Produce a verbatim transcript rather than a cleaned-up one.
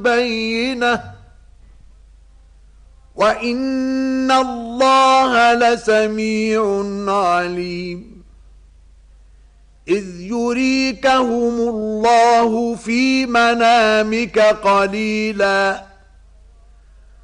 بينة وإن الله لسميع عليم إذ يريكهم الله في منامك قليلاً